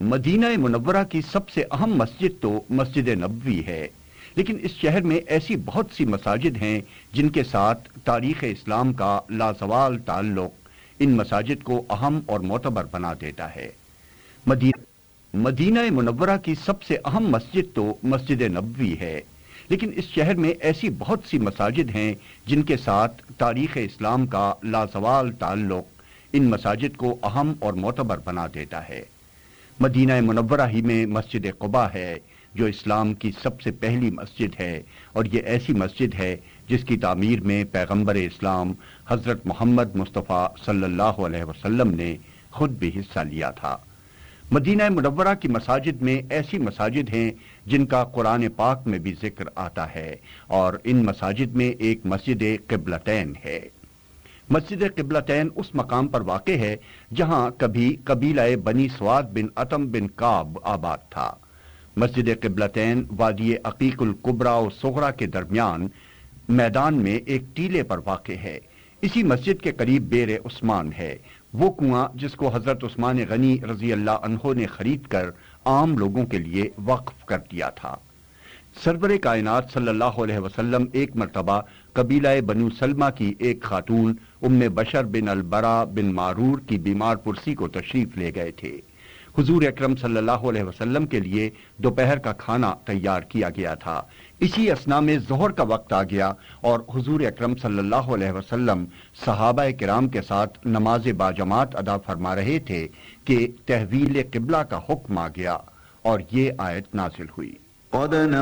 مدینہ منورہ کی سب سے اہم مسجد تو مسجد نبوی ہے، لیکن اس شہر میں ایسی بہت سی مساجد ہیں جن کے ساتھ تاریخ اسلام کا لازوال تعلق ان مساجد کو اہم اور معتبر بنا دیتا ہے۔ مدینہ منورہ کی سب سے اہم مسجد تو مسجد نبوی ہے، لیکن اس شہر میں ایسی بہت سی مساجد ہیں جن کے ساتھ تاریخ اسلام کا لازوال تعلق ان مساجد کو اہم اور معتبر بنا دیتا ہے۔ مدینہ منورہ ہی میں مسجد قباء ہے جو اسلام کی سب سے پہلی مسجد ہے، اور یہ ایسی مسجد ہے جس کی تعمیر میں پیغمبر اسلام حضرت محمد مصطفیٰ صلی اللہ علیہ وسلم نے خود بھی حصہ لیا تھا۔ مدینہ منورہ کی مساجد میں ایسی مساجد ہیں جن کا قرآن پاک میں بھی ذکر آتا ہے، اور ان مساجد میں ایک مسجد قبلتین ہے۔ مسجد قبلتین اس مقام پر واقع ہے جہاں کبھی قبیلہ بنی سواد بن عتم بن کعب آباد تھا۔ مسجد قبلتین وادی عقیق الکبریٰ و صغریٰ کے درمیان میدان میں ایک ٹیلے پر واقع ہے۔ اسی مسجد کے قریب بئر عثمان ہے، وہ کنواں جس کو حضرت عثمان غنی رضی اللہ عنہ نے خرید کر عام لوگوں کے لیے وقف کر دیا تھا۔ سرور کائنات صلی اللہ علیہ وسلم ایک مرتبہ قبیلہ بنو سلمہ کی ایک خاتون ام بشر بن البرا بن معرور کی بیمار پرسی کو تشریف لے گئے تھے۔ حضور اکرم صلی اللہ علیہ وسلم کے لیے دوپہر کا کھانا تیار کیا گیا تھا۔ اسی اثناء میں ظہر کا وقت آ گیا اور حضور اکرم صلی اللہ علیہ وسلم صحابہ کرام کے ساتھ نماز باجماعت ادا فرما رہے تھے کہ تحویل قبلہ کا حکم آ گیا اور یہ آیت نازل ہوئی۔